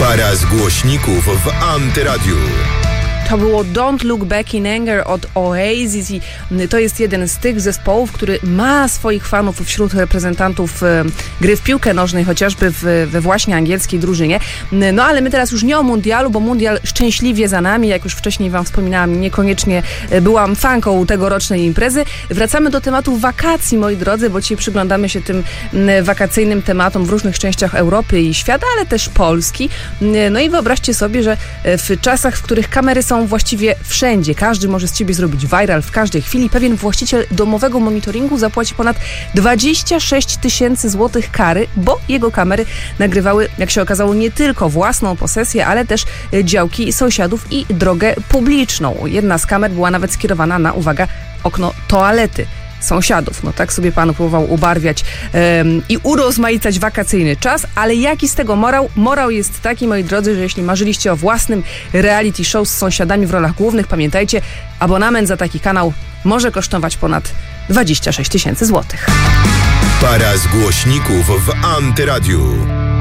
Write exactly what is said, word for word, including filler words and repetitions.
Para z głośników w Antyradiu. To było Don't Look Back in Anger od Oasis i to jest jeden z tych zespołów, który ma swoich fanów wśród reprezentantów e, gry w piłkę nożnej, chociażby w, we właśnie angielskiej drużynie. No ale my teraz już nie o mundialu, bo mundial szczęśliwie za nami. Jak już wcześniej wam wspominałam, niekoniecznie byłam fanką tegorocznej imprezy. Wracamy do tematu wakacji, moi drodzy, bo dzisiaj przyglądamy się tym wakacyjnym tematom w różnych częściach Europy i świata, ale też Polski. No i wyobraźcie sobie, że w czasach, w których kamery są właściwie wszędzie. Każdy może z ciebie zrobić viral w każdej chwili. Pewien właściciel domowego monitoringu zapłaci ponad dwadzieścia sześć tysięcy złotych kary, bo jego kamery nagrywały, jak się okazało, nie tylko własną posesję, ale też działki sąsiadów i drogę publiczną. Jedna z kamer była nawet skierowana na, uwaga, okno toalety sąsiadów. No tak sobie pan próbował ubarwiać um, i urozmaicać wakacyjny czas, ale jaki z tego morał? Morał jest taki, moi drodzy, że jeśli marzyliście o własnym reality show z sąsiadami w rolach głównych, pamiętajcie, abonament za taki kanał może kosztować ponad dwadzieścia sześć tysięcy złotych. Para z głośników w Antyradiu.